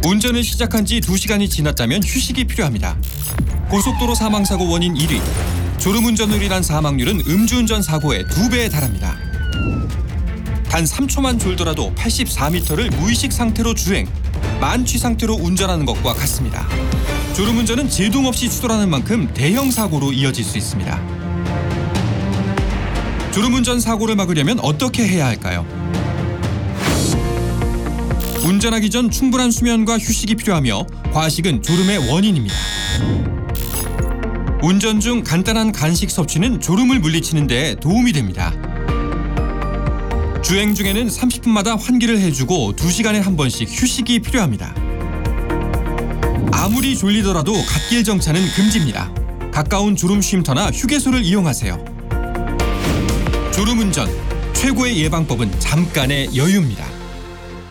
운전을 시작한 지 2시간이 지났다면 휴식이 필요합니다. 고속도로 사망사고 원인 1위. 졸음운전으로 인한 사망률은 음주운전 사고의 2배에 달합니다. 단 3초만 졸더라도 84m를 무의식 상태로 주행, 만취 상태로 운전하는 것과 같습니다. 졸음운전은 제동 없이 추돌하는 만큼 대형 사고로 이어질 수 있습니다. 졸음운전 사고를 막으려면 어떻게 해야 할까요? 운전하기 전 충분한 수면과 휴식이 필요하며 과식은 졸음의 원인입니다. 운전 중 간단한 간식 섭취는 졸음을 물리치는 데 도움이 됩니다. 주행 중에는 30분마다 환기를 해주고 2시간에 한 번씩 휴식이 필요합니다. 아무리 졸리더라도 갓길 정차는 금지입니다. 가까운 졸음 쉼터나 휴게소를 이용하세요. 졸음운전, 최고의 예방법은 잠깐의 여유입니다.